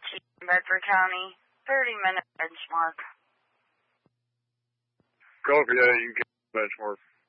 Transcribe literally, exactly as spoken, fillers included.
Bedford County, thirty minute benchmark. Copy that, you can get benchmark.